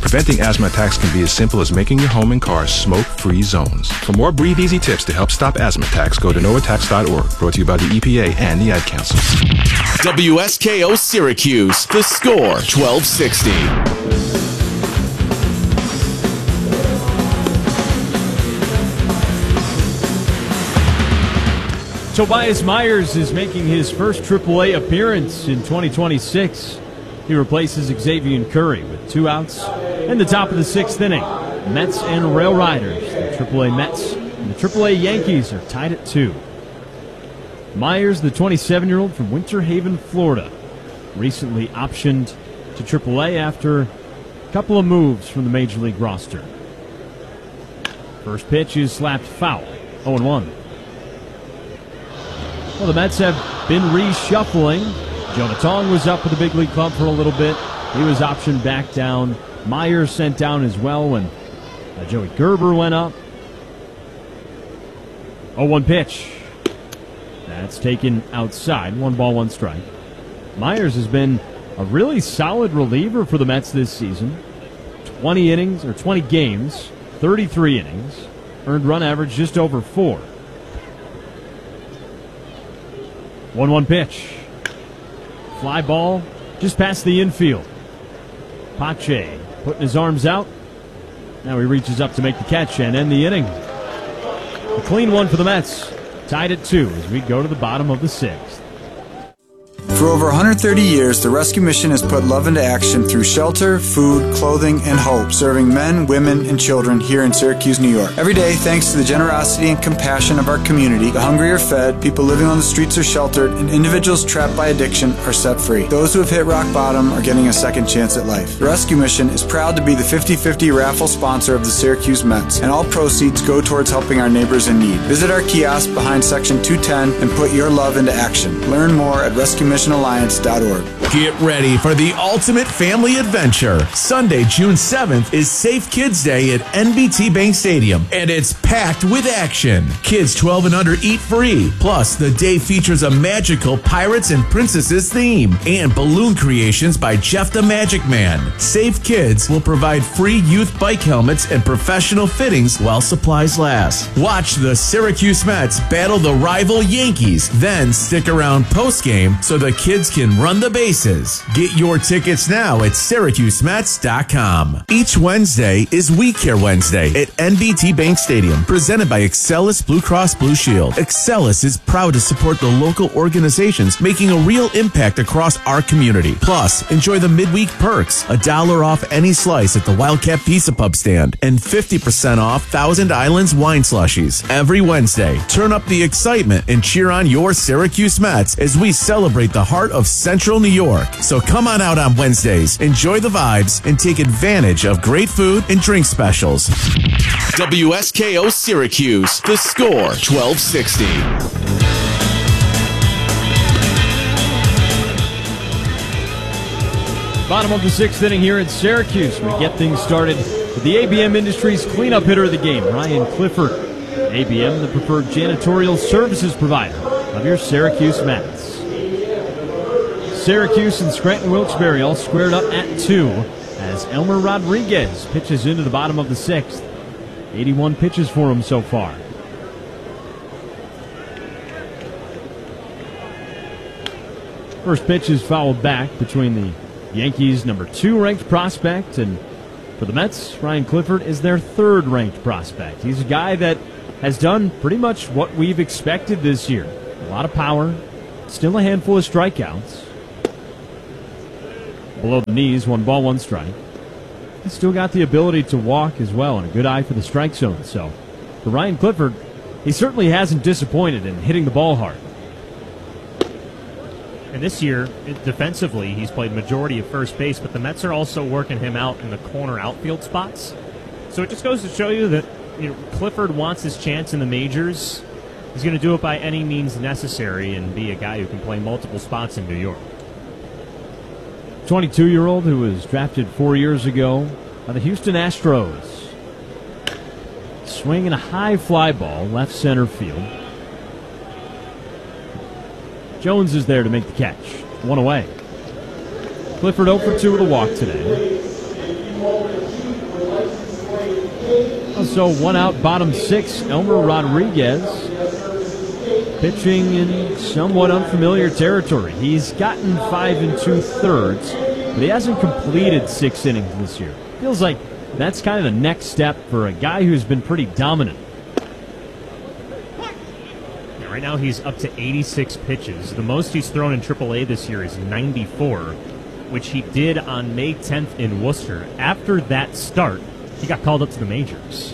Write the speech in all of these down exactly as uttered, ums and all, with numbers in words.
Preventing asthma attacks can be as simple as making your home and car smoke-free zones. For more Breathe Easy tips to help stop asthma attacks, go to no attacks dot org. Brought to you by the E P A and the Ad Council. W S K O Syracuse, The Score, twelve sixty. Tobias Myers is making his first triple A appearance in twenty twenty-six. He replaces Xavier Curry with two outs in the top of the sixth inning. Mets and Rail Riders, the triple A Mets and the triple A Yankees are tied at two. Myers, the twenty-seven-year-old from Winter Haven, Florida, recently optioned to triple A after a couple of moves from the Major League roster. First pitch is slapped foul, oh and one. Well, the Mets have been reshuffling. Jonah Tong was up with the big league club for a little bit. He was optioned back down. Myers sent down as well when uh, Joey Gerber went up. oh one pitch. That's taken outside. One ball, one strike. Myers has been a really solid reliever for the Mets this season. twenty innings, or twenty games, thirty-three innings. Earned run average just over four. one one pitch. Fly ball just past the infield. Pache putting his arms out. Now he reaches up to make the catch and end the inning. A clean one for the Mets. Tied at two as we go to the bottom of the sixth. For over one hundred thirty years, the Rescue Mission has put love into action through shelter, food, clothing, and hope, serving men, women, and children here in Syracuse, New York. Every day, thanks to the generosity and compassion of our community, the hungry are fed, people living on the streets are sheltered, and individuals trapped by addiction are set free. Those who have hit rock bottom are getting a second chance at life. The Rescue Mission is proud to be the fifty fifty raffle sponsor of the Syracuse Mets, and all proceeds go towards helping our neighbors in need. Visit our kiosk behind Section two ten and put your love into action. Learn more at rescue mission alliance dot org. Get ready for the ultimate family adventure. Sunday, June seventh is Safe Kids Day at N B T Bank Stadium, and it's packed with action. Kids twelve and under eat free. Plus, the day features a magical Pirates and Princesses theme and balloon creations by Jeff the Magic Man. Safe Kids will provide free youth bike helmets and professional fittings while supplies last. Watch the Syracuse Mets battle the rival Yankees, then stick around post-game so the kids can run the bases. Get your tickets now at Syracuse Mets dot com. Each Wednesday is We Care Wednesday at N B T Bank Stadium, presented by Excelis Blue Cross Blue Shield. Excelis is proud to support the local organizations making a real impact across our community. Plus, enjoy the midweek perks, a dollar off any slice at the Wildcat Pizza Pub stand, and fifty percent off Thousand Islands wine slushies. Every Wednesday, turn up the excitement and cheer on your Syracuse Mets as we celebrate the heart of Central New York. So come on out on Wednesdays, enjoy the vibes, and take advantage of great food and drink specials. W S K O Syracuse, The Score, twelve sixty. Bottom of the sixth inning here at Syracuse. We get things started with the A B M Industries cleanup hitter of the game, Ryan Clifford. A B M, the preferred janitorial services provider of your Syracuse Mets. Syracuse and Scranton Wilkes-Barre all squared up at two as Elmer Rodriguez pitches into the bottom of the sixth. eighty-one pitches for him so far. First pitch is fouled back between the Yankees' number two ranked prospect, and for the Mets, Ryan Clifford is their third ranked prospect. He's a guy that has done pretty much what we've expected this year. A lot of power, still a handful of strikeouts. Below the knees, one ball, one strike. He's still got the ability to walk as well, and a good eye for the strike zone. So, for Ryan Clifford, he certainly hasn't disappointed in hitting the ball hard. And this year, defensively, he's played majority of first base, but the Mets are also working him out in the corner outfield spots. So it just goes to show you that, you know, Clifford wants his chance in the majors. He's going to do it by any means necessary and be a guy who can play multiple spots in New York. twenty-two-year-old who was drafted four years ago by the Houston Astros. Swinging a high fly ball, left center field. Jones is there to make the catch. One away. Clifford oh for two with a walk today. So one out, bottom six, Elmer Rodriguez pitching in somewhat unfamiliar territory. He's gotten five and two-thirds, but he hasn't completed six innings this year. Feels like that's kind of the next step for a guy who's been pretty dominant. Yeah, right now he's up to eighty-six pitches. The most he's thrown in triple A this year is ninety-four, which he did on May tenth in Worcester. After that start, he got called up to the majors.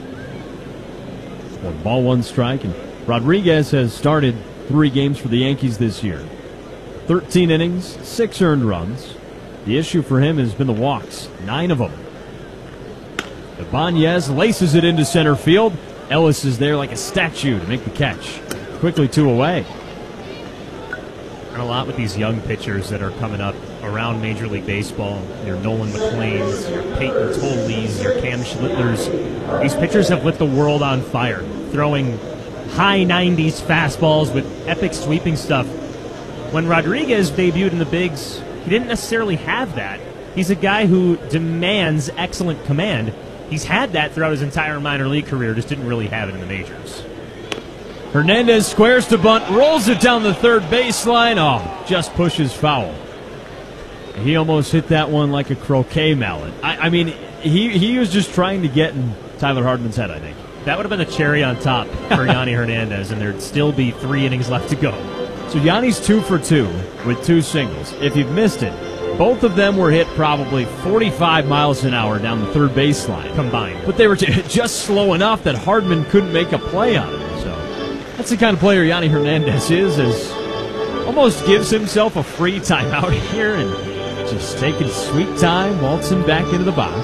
One ball, one strike, and Rodriguez has started three games for the Yankees this year. thirteen innings, six earned runs. The issue for him has been the walks, nine of them. Ibanez laces it into center field. Ellis is there like a statue to make the catch. Quickly two away. And a lot with these young pitchers that are coming up around Major League Baseball. Your Nolan McLeans, your Peyton Tolleys, your Cam Schlittler's. These pitchers have lit the world on fire, throwing high nineties fastballs with epic sweeping stuff. When Rodriguez debuted in the bigs, he didn't necessarily have that. He's a guy who demands excellent command. He's had that throughout his entire minor league career, just didn't really have it in the majors. Hernandez squares to bunt, rolls it down the third baseline. Oh, just pushes foul. He almost hit that one like a croquet mallet. I, I mean, he, he was just trying to get in Tyler Hardman's head, I think. That would have been the cherry on top for Yanni Hernandez, and there'd still be three innings left to go. So Yanni's two for two with two singles. If you've missed it, both of them were hit probably forty-five miles an hour down the third baseline. Combined. But they were just slow enough that Hardman couldn't make a play on it. So that's the kind of player Yanni Hernandez is, as almost gives himself a free timeout here and just taking sweet time, waltzing back into the box.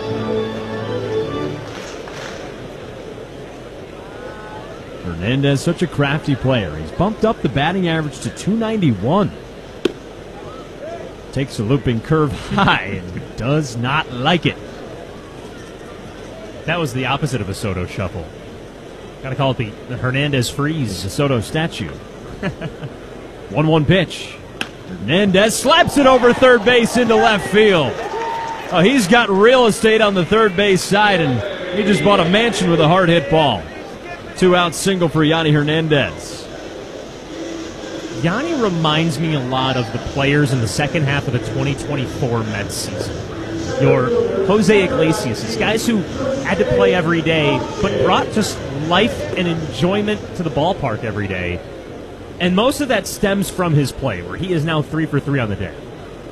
Hernandez, such a crafty player. He's bumped up the batting average to two ninety-one. Takes a looping curve high and does not like it. That was the opposite of a Soto shuffle. Gotta call it the, the Hernandez freeze. The Soto statue. one one pitch. Hernandez slaps it over third base into left field. Oh, he's got real estate on the third base side, and he just bought a mansion with a hard hit ball. Two out single for Yanni Hernandez. Yanni reminds me a lot of the players in the second half of the twenty twenty-four Mets season. Your Jose Iglesias, guys who had to play every day, but brought just life and enjoyment to the ballpark every day. And most of that stems from his play, where he is now three for three on the day.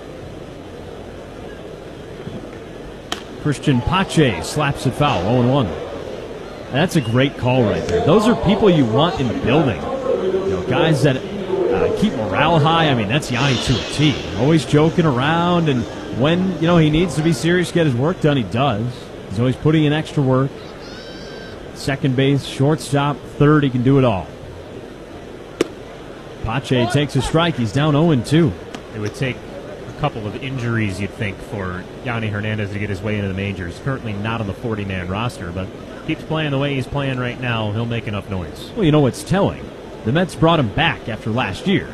Christian Pache slaps it foul, oh and one. That's a great call right there. Those are people you want in the building. You know, guys that uh, keep morale high. I mean, that's Yanni to a T. Always joking around, and when you know he needs to be serious, get his work done, he does. He's always putting in extra work. Second base, shortstop, third, he can do it all. Pache takes a strike. He's down oh and two. It would take a couple of injuries, you'd think, for Yanni Hernandez to get his way into the majors. Currently not on the forty-man roster, but keeps playing the way he's playing right now, he'll make enough noise. Well, you know what's telling? The Mets brought him back after last year.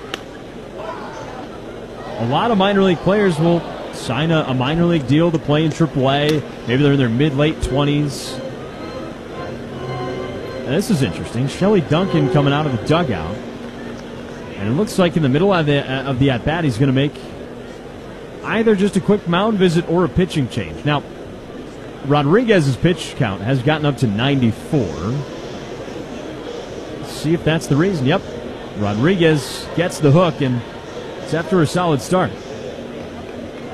A lot of minor league players will sign a, a minor league deal to play in triple A. Maybe they're in their mid-late twenties. And this is interesting. Shelley Duncan coming out of the dugout. And it looks like in the middle of the, uh, of the at-bat, he's going to make either just a quick mound visit or a pitching change. Now, Rodriguez's pitch count has gotten up to ninety-four. Let's see if that's the reason. Yep. Rodriguez gets the hook, and it's after a solid start.